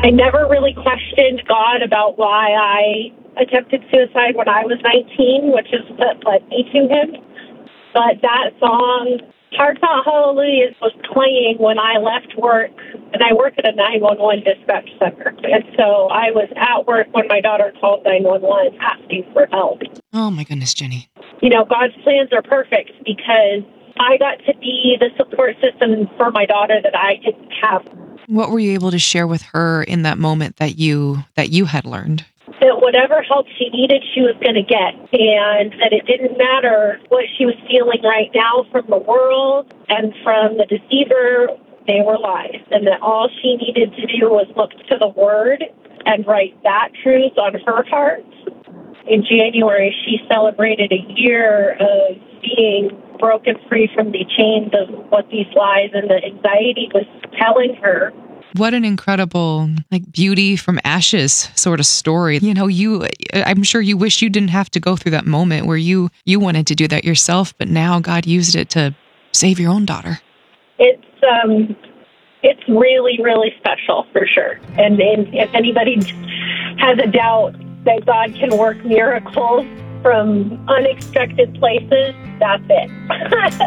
I never really questioned God about why I attempted suicide when I was 19, which is what led me to him. But that song, Heartfelt Hallelujah, was playing when I left work, and I work at a 911 dispatch center. And so I was at work when my daughter called 911 asking for help. Oh, my goodness, Jenny. You know, God's plans are perfect because I got to be the support system for my daughter that I didn't have. What were you able to share with her in that moment that you had learned? That whatever help she needed, she was going to get, and that it didn't matter what she was feeling right now from the world and from the deceiver. They were lies, and that all she needed to do was look to the Word and write that truth on her heart. In January, she celebrated a year of being broken free from the chains of what these lies and the anxiety was telling her. What an incredible, beauty from ashes sort of story. You know, I'm sure you wish you didn't have to go through that moment where you wanted to do that yourself, but now God used it to save your own daughter. It's really, really special for sure. And if anybody has a doubt that God can work miracles from unexpected places, that's it.